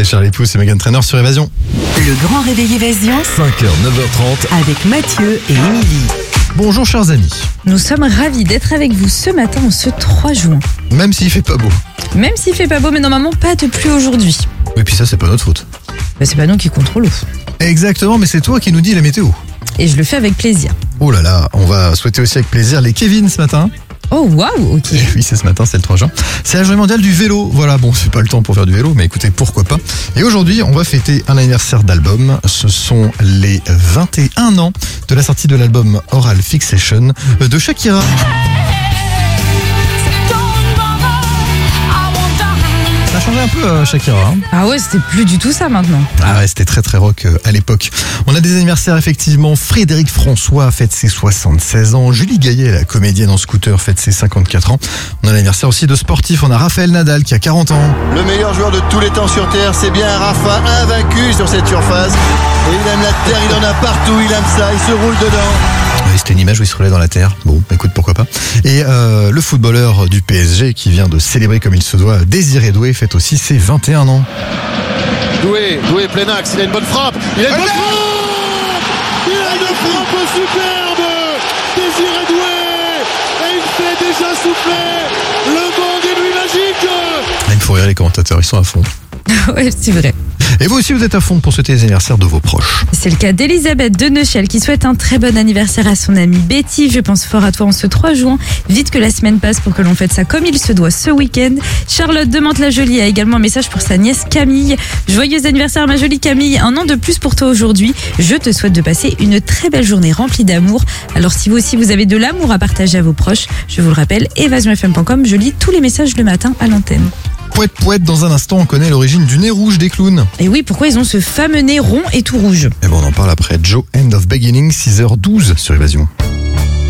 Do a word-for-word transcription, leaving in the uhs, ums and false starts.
Charlie Pouce et Meghan Trainor sur Évasion. Le grand réveil Évasion cinq heures, neuf heures trente. avec Mathieu et Émilie. Bonjour chers amis. Nous sommes ravis d'être avec vous ce matin, en ce trois juin. Même s'il fait pas beau. Même s'il fait pas beau, mais normalement pas de pluie aujourd'hui. Et puis ça, c'est pas notre faute. Bah, c'est pas nous qui contrôlons. Exactement, mais c'est toi qui nous dis la météo. Et je le fais avec plaisir. Oh là là, on va souhaiter aussi avec plaisir les Kevin ce matin. Oh waouh, ok. Et oui, c'est ce matin, c'est le trois juin. C'est la journée mondiale du vélo. Voilà, bon, c'est pas le temps pour faire du vélo, mais écoutez, pourquoi pas. Et aujourd'hui, on va fêter un anniversaire d'album. Ce sont les vingt et un ans de la sortie de l'album Oral Fixation de Shakira. Ça a changé un peu euh, Shakira. Hein. Ah ouais, c'était plus du tout ça maintenant. Ah ouais, c'était très très rock euh, à l'époque. On a des anniversaires effectivement. Frédéric François fête ses soixante-seize ans. Julie Gaillet, la comédienne en scooter, fête ses cinquante-quatre ans. On a l'anniversaire aussi de sportifs. On a Raphaël Nadal qui a quarante ans. Le meilleur joueur de tous les temps sur Terre, c'est bien Rafa, invaincu sur cette surface. Et il aime la terre, il en a partout, il aime ça, il se roule dedans. Ouais, c'était une image où il se roulait dans la terre. Bon, écoute, pourquoi pas. Et euh, le footballeur du P S G qui vient de célébrer comme il se doit, Désiré Doué, fête aussi ses vingt et un ans. Doué, Doué plein axe, il a une bonne frappe. Il a une bonne frappe. Il a une frappe superbe. Désiré Doué. Et il fait déjà souffler le monde et lui magique. Ah, il me faut rire les commentateurs, ils sont à fond. Ouais, c'est vrai. Et vous aussi, vous êtes à fond pour souhaiter les anniversaires de vos proches. C'est le cas d'Elisabeth de Neuchâtel qui souhaite un très bon anniversaire à son amie Betty. Je pense fort à toi en ce trois juin. Vite que la semaine passe pour que l'on fête ça comme il se doit ce week-end. Charlotte de Mantes-la-Jolie a également un message pour sa nièce Camille. Joyeux anniversaire ma jolie Camille. Un an de plus pour toi aujourd'hui. Je te souhaite de passer une très belle journée remplie d'amour. Alors si vous aussi vous avez de l'amour à partager à vos proches, je vous le rappelle, évasion f m point com, je lis tous les messages le matin à l'antenne. Poète, poète, dans un instant, on connaît l'origine du nez rouge des clowns. Et oui, pourquoi ils ont ce fameux nez rond et tout rouge? Et bon, on en parle après Joe, End of Beginning, six heures douze sur Évasion.